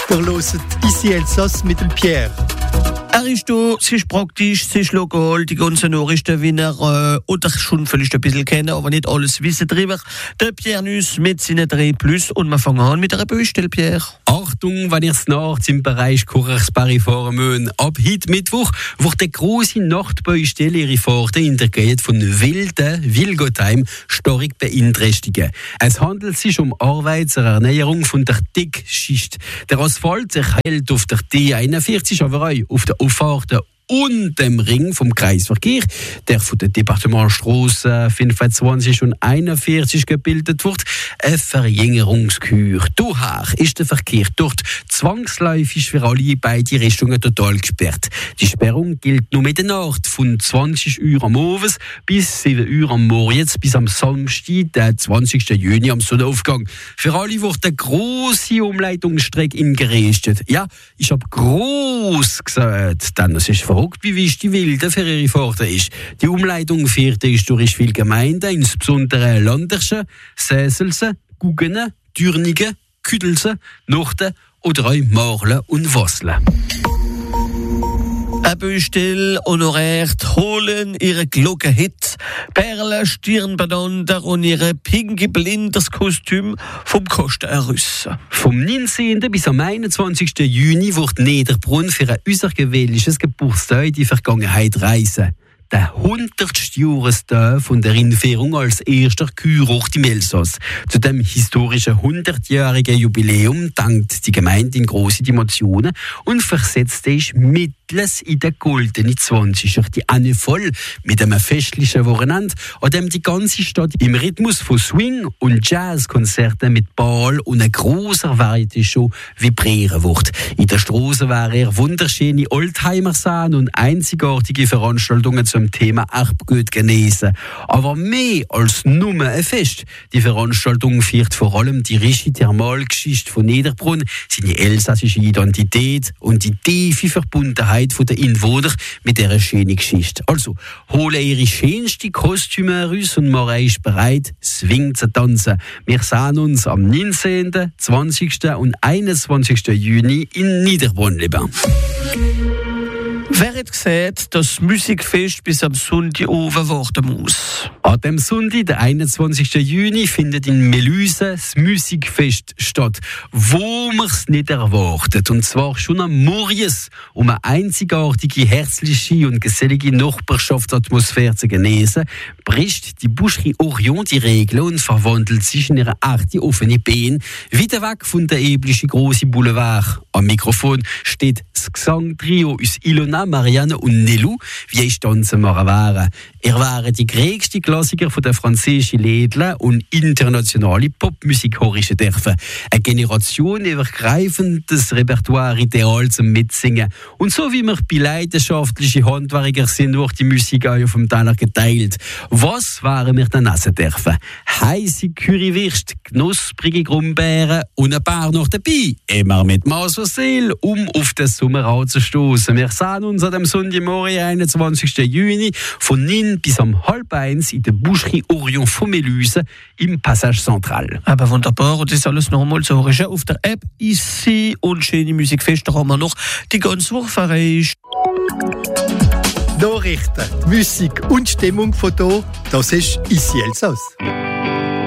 Ihr hört «Ici Elsass» mit dem Pierre. Er ist da, es ist praktisch, es ist lokal, die ganzen Nachrichten, wie er oder schon vielleicht ein bisschen kennen, aber nicht alles wissen drüber. Der Pierre Nuss mit seinen 3+. Und wir fangen an mit einer Baustelle, Pierre. Achtung, wenn ihr es nachts im Bereich Kuchersberry fahren müsst. Ab heute Mittwoch wird eine grosse Nachtbaustelle ihre Fahrten in der Gegend von Wilgotheim stark beeinträchtigen. Es handelt sich um Arbeit zur Erneuerung von der Dickschicht. Der Asphalt sich hält auf der D41, aber auch auf der Auffahrten und dem Ring vom Kreisverkehr, der von den Departementstrassen 25 und 41 gebildet wird, eine Verjüngerungskür. Daher ist der Verkehr dort zwangsläufig für alle beide Richtungen total gesperrt. Die Sperrung gilt nur mit der Nacht von 20 Uhr am Abend bis 7 Uhr am Morgen, bis am Samstag, den 20. Juni am Sonnenaufgang. Für alle wird eine grosse Umleitungsstrecke eingerichtet. Ja, ich habe gross gesagt, denn es ist verrückt, wie wichtig die Wilde für ihre Fahrten ist. Die Umleitung führt durch viele Gemeinden, insbesondere Landerschen, Säselsen, Guggen, Dürnigen, Küdelsen, Norden oder auch Marlen und Wasseln. Eine Baustelle honoriert, holen ihre Glockenhit, Perlen, Stirnbänder und ihre pinke Blinderskostüm vom Kostenerrüssen. Vom 19. bis am 21. Juni wird Niederbrunn für ein außergewöhnliches Geburtstag in die Vergangenheit reisen. Der 100. Jahrestag von der Einführung als erster Kurort im Elsass. Zu dem historischen 100-jährigen Jubiläum dankt die Gemeinde in grosse Emotionen und versetzt sich mittels in den goldenen 20er, die Anne voll mit einem festlichen Wochenende, an dem die ganze Stadt im Rhythmus von Swing- und Jazzkonzerten mit Ball und einer grossen Variety-Show vibrieren wird. In der Straße werden wunderschöne Oldtimer sehen und einzigartige Veranstaltungen zum Thema Erbgut genesen. Aber mehr als nur ein Fest. Die Veranstaltung feiert vor allem die reiche Thermalgeschichte von Niederbrunn, seine elsassische Identität und die tiefe Verbundenheit der Einwohner mit dieser schönen Geschichte. Also, hole ihre schönsten Kostüme raus und mache euch bereit, Swing zu tanzen. Wir sehen uns am 19., 20. und 21. Juni in Niederbrunn, lieber. Wer hat gesagt, dass das Musikfest bis am Sonntagabend warten muss? An dem Sonntag, den 21. Juni, findet in Melüse das Musikfest statt, wo man es nicht erwartet. Und zwar schon am Morgen, um eine einzigartige, herzliche und gesellige Nachbarschaftsatmosphäre zu genießen, bricht die Boucherie Orion die Regeln und verwandelt sich in ihre achte offene Beine, wieder weg von der üblichen grossen Boulevard. Am Mikrofon steht das Gesangtrio aus Ilona, Marianne und Nelou, wie ich tanzen waren. Ihr waren die größten Klassiker von der französischen Lädle und internationale Popmusik horchen dürfen. Ein generationenübergreifendes Repertoire ideal zum Mitsingen. Und so wie wir bei leidenschaftlichen Handwerker sind, wird die Musik auch auf dem Teller geteilt. Was waren wir denn essen dürfen? Heisse Currywürste, knusprige Grumbeeren und ein paar noch dabei. Immer mit Maß und Seele, um auf den Sommer anzustoßen. Wir sehen uns an dem Sonntagmorgen, 21. Juni, von 9 bis um 12:30 in der Boucherie Orion von Melüse im Passage Central. Aber wunderbar, und das ist alles nochmal zu hören auf der App «Ici» und schöne Musikfeste haben wir noch die ganze Woche erreicht. Nachrichten, Musik und Stimmung von hier, das ist «Ici Elsass».